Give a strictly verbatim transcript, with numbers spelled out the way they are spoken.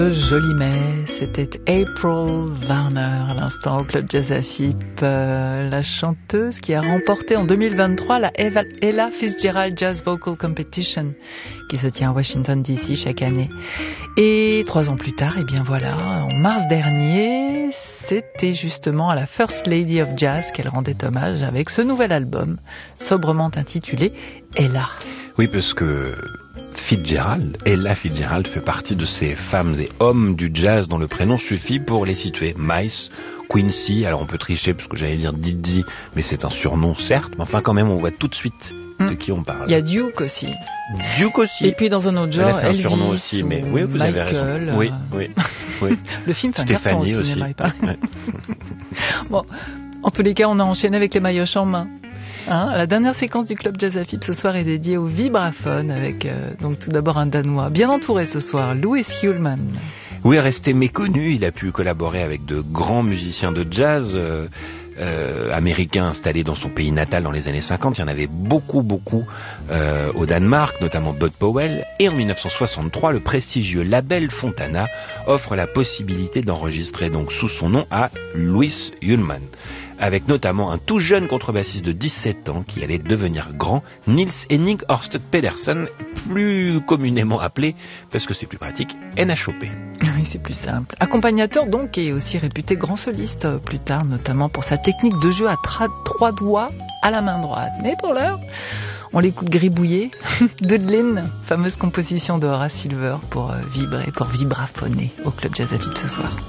Joli mai, c'était April Warner à l'instant au Club Jazz A F I P, euh, la chanteuse qui a remporté en deux mille vingt-trois la Eva, Ella Fitzgerald Jazz Vocal Competition qui se tient à Washington D C chaque année. Et trois ans plus tard, et eh bien voilà, en mars dernier, c'était justement à la First Lady of Jazz qu'elle rendait hommage avec ce nouvel album, sobrement intitulé Ella. Oui, parce que Fitzgerald, Ella Fitzgerald fait partie de ces femmes et hommes du jazz dont le prénom suffit pour les situer. Miles, Quincy, alors on peut tricher parce que j'allais dire Didi, mais c'est un surnom certes, mais enfin quand même on voit tout de suite de mmh. qui on parle. Il y a Duke aussi. Duke aussi. Et puis dans un autre genre, là, c'est un Elvis surnom aussi, mais oui, vous Michael, avez raison. Euh... Oui, oui, oui. Le film fait un Stéphanie carton au aussi. cinéma, il paraît. Ouais. Bon, en tous les cas, on a enchaîné avec les maillotches en main. Hein, la dernière séquence du Club Jazz A F I P ce soir est dédiée au vibraphone avec euh, donc tout d'abord un Danois bien entouré ce soir, Louis Ullmann. Oui, resté méconnu, il a pu collaborer avec de grands musiciens de jazz euh, euh, américains installés dans son pays natal dans les années cinquante. Il y en avait beaucoup, beaucoup euh, au Danemark, notamment Bud Powell. Et en dix-neuf cent soixante-trois, le prestigieux label Fontana offre la possibilité d'enregistrer donc sous son nom à Louis Ullmann, avec notamment un tout jeune contrebassiste de dix-sept ans qui allait devenir grand, Niels Henning Ørsted Pedersen, plus communément appelé, parce que c'est plus pratique, N H O P. Oui, c'est plus simple. Accompagnateur donc, et aussi réputé grand soliste euh, plus tard, notamment pour sa technique de jeu à tra- trois doigts à la main droite. Mais pour l'heure, on l'écoute gribouiller de Lynn, fameuse composition de Horace Silver pour euh, vibrer, pour vibraphoner au Club Jazz A F I P ce soir.